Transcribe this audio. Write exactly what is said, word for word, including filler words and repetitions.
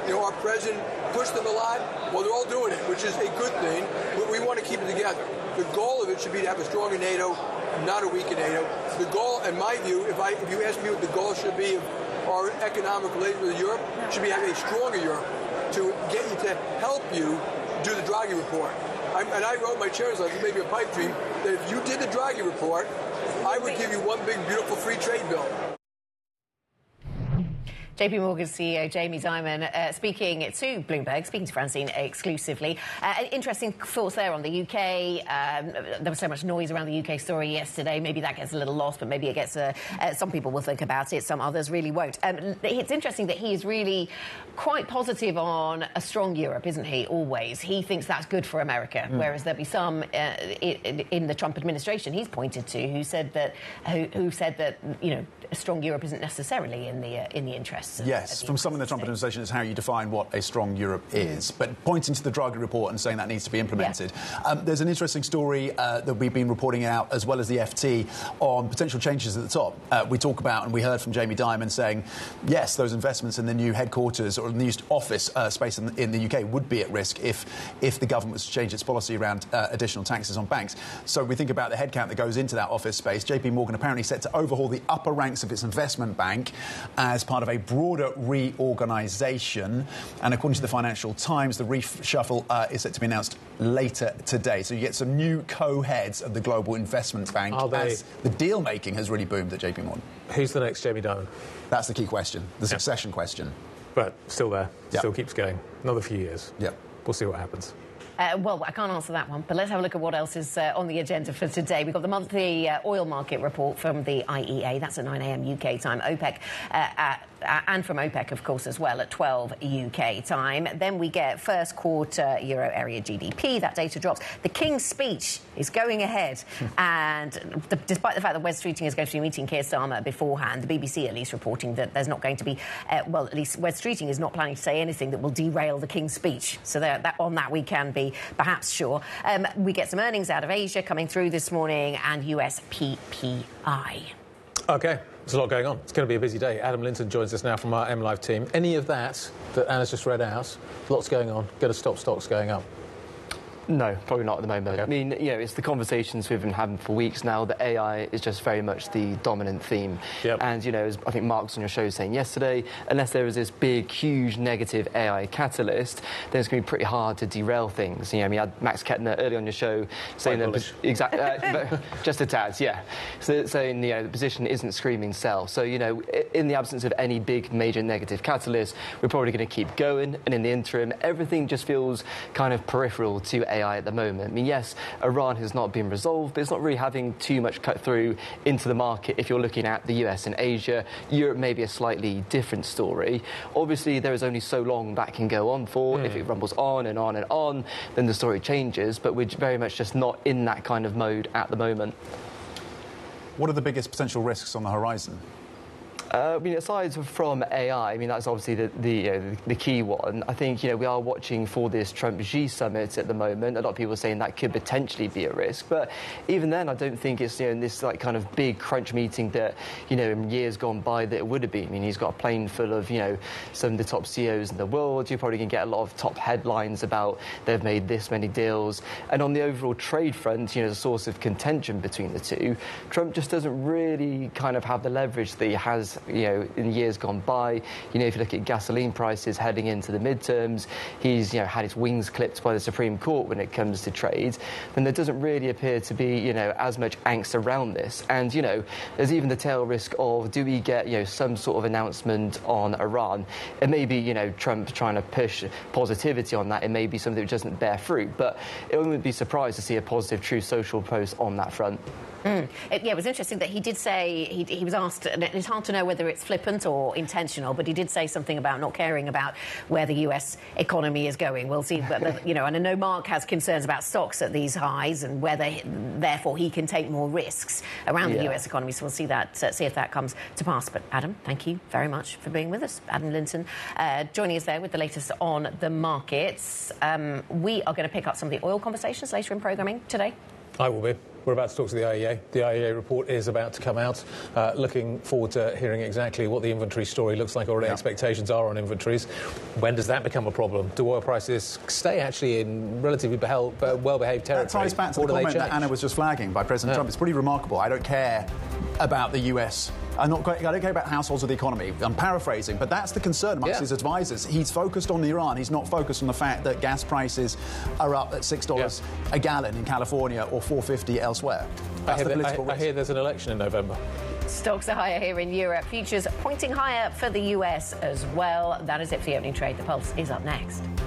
you know, our president pushed them a lot. Well, they're all doing it, which is a good thing. But we want to keep it together. The goal of it should be to have a stronger NATO, not a weaker NATO. The goal, in my view, if I if you ask me what the goal should be of our economic relations with Europe, should be having a stronger Europe to get you to help you do the Draghi report. I, and I wrote my chair's letter, maybe a pipe dream, that if you did the Draghi report, I would give you one big, beautiful free trade bill. J P Morgan C E O Jamie Dimon uh, speaking to Bloomberg, speaking to Francine exclusively. Uh, interesting thoughts there on the U K. Um, there was so much noise around the U K story yesterday. Maybe that gets a little lost, but maybe it gets... Uh, uh, some people will think about it, some others really won't. Um, it's interesting that he is really quite positive on a strong Europe, isn't he, always? He thinks that's good for America, mm. whereas there'll be some uh, in, in the Trump administration he's pointed to who said that, who, who said that, you know, a strong Europe isn't necessarily in the, uh, in the interest. Yes, from some in the Trump administration is how you define what a strong Europe is. Mm. But pointing to the Draghi report and saying that needs to be implemented. Yeah. Um, there's an interesting story uh, that we've been reporting out, as well as the F T, on potential changes at the top. Uh, we talk about, and we heard from Jamie Dimon saying, yes, those investments in the new headquarters or the new office uh, space in the, in the U K would be at risk if, if the government was to change its policy around uh, additional taxes on banks. So we think about the headcount that goes into that office space. J P Morgan apparently set to overhaul the upper ranks of its investment bank as part of a broader reorganisation. And according to the Financial Times, the reshuffle uh, is set to be announced later today. So you get some new co-heads of the global investment bank as the deal-making has really boomed at J P Morgan. Who's the next Jamie Dimon? That's the key question, the succession yeah. question. But still there, yep. still keeps going. Another few years. Yeah. We'll see what happens. Uh, well, I can't answer that one, but let's have a look at what else is uh, on the agenda for today. We've got the monthly uh, oil market report from the I E A. That's at nine a m U K time. OPEC, uh, at, uh, and from OPEC, of course, as well, at twelve U K time. Then we get first quarter euro area G D P. That data drops. The King's speech is going ahead. and the, despite the fact that Wes Streeting is going to be meeting Keir Starmer beforehand, the B B C at least reporting that there's not going to be, uh, well, at least Wes Streeting is not planning to say anything that will derail the King's speech. So there, that, on that we can be perhaps sure. Um, we get some earnings out of Asia coming through this morning and U S P P I. OK, there's a lot going on. It's going to be a busy day. Adam Linton joins us now from our M Live team. Any of that that Anna's just read out, lots going on, going to stop stocks going up? No, probably not at the moment. Okay. I mean, you know, it's the conversations we've been having for weeks now that A I is just very much the dominant theme. Yep. And, you know, as I think Mark was on your show saying yesterday, unless there is this big, huge negative A I catalyst, then it's going to be pretty hard to derail things. You know, I mean, you had Max Kettner early on your show saying that... Exactly. Uh, just a tad, yeah. So, saying, you know, the position isn't screaming sell. So, you know, in the absence of any big, major negative catalyst, we're probably going to keep going. And in the interim, everything just feels kind of peripheral to A I. A I at the moment. I mean, yes, Iran has not been resolved, but it's not really having too much cut through into the market if you're looking at the U S and Asia. Europe may be a slightly different story. Obviously, there is only so long that can go on for. Mm. If it rumbles on and on and on, then the story changes, but we're very much just not in that kind of mode at the moment. What are the biggest potential risks on the horizon? Uh, I mean, aside from A I, I mean, that's obviously the, the, you know, the, the key one. I think, you know, we are watching for this Trump-Xi summit at the moment. A lot of people are saying that could potentially be a risk. But even then, I don't think it's, you know, in this, like, kind of big crunch meeting that, you know, in years gone by that it would have been. I mean, he's got a plane full of, you know, some of the top C E Os in the world. You're probably going to get a lot of top headlines about they've made this many deals. And on the overall trade front, you know, the source of contention between the two, Trump just doesn't really kind of have the leverage that he has, you know, in years gone by. You know, if you look at gasoline prices heading into the midterms, he's, you know, had his wings clipped by the Supreme Court when it comes to trade, then there doesn't really appear to be, you know, as much angst around this. And, you know, there's even the tail risk of, do we get, you know, some sort of announcement on Iran? It may be, you know, Trump trying to push positivity on that. It may be something that doesn't bear fruit, but it wouldn't be surprised to see a positive Truth Social post on that front. Mm. It, yeah, it was interesting that he did say, he, he was asked, and it's hard to know whether it's flippant or intentional, but he did say something about not caring about where the U S economy is going. We'll see, but, you know, and I know Mark has concerns about stocks at these highs and whether, therefore, he can take more risks around yeah. the U S economy. So we'll see that, uh, see if that comes to pass. But Adam, thank you very much for being with us. Adam Linton uh, joining us there with the latest on the markets. Um, we are going to pick up some of the oil conversations later in programming today. I will be. We're about to talk to the I E A. The I E A report is about to come out. Uh, looking forward to hearing exactly what the inventory story looks like or what yeah. expectations are on inventories. When does that become a problem? Do oil prices stay actually in relatively behel- well-behaved territory? That ties back to the comment that Anna was just flagging by President yeah. Trump. It's pretty remarkable. I don't care about the U S. I'm not, I don't care about households or the economy. I'm paraphrasing, but that's the concern amongst yeah. his advisors. He's focused on Iran. He's not focused on the fact that gas prices are up at six dollars yeah. a gallon in California or four dollars fifty elsewhere. That's I, the hear political that, I, I hear there's an election in November. Stocks are higher here in Europe. Futures pointing higher for the U S as well. That is it for the opening trade. The Pulse is up next.